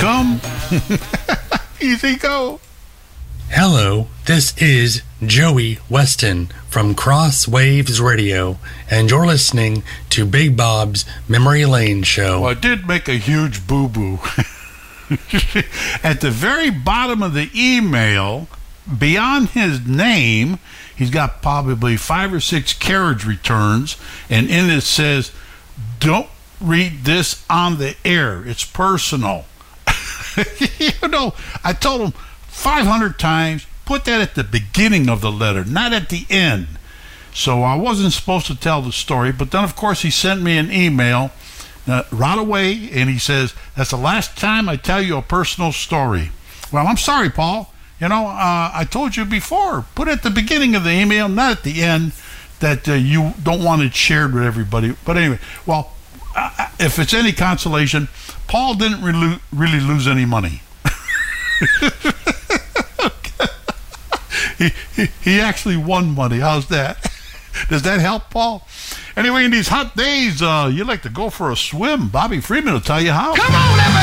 come. Easy go. Hello, this is Joey Weston from Cross Waves Radio, and you're listening to Big Bob's Memory Lane Show. Well, I did make a huge boo-boo. At the very bottom of the email, beyond his name, he's got probably 5 or 6 carriage returns, and in it says, "Don't read this on the air. It's personal." You know, I told him 500 times, put that at the beginning of the letter, not at the end. So I wasn't supposed to tell the story, but then, of course, he sent me an email right away, and he says, "That's the last time I tell you a personal story." Well, I'm sorry, Paul. You know, I told you before, put it at the beginning of the email, not at the end, that you don't want it shared with everybody. But anyway, well, if it's any consolation, Paul didn't really lose any money. He actually won money. How's that? Does that help, Paul? Anyway, in these hot days, you like to go for a swim. Bobby Freeman will tell you how. Come on, everybody!